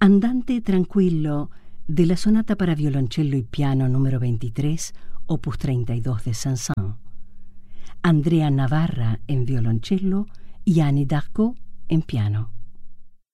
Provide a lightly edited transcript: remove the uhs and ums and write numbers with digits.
Andante tranquillo de la sonata para violoncello y piano número 23, opus 32 de Saint-Saëns. Andrea Navarra en violoncello y Annie Darko en piano.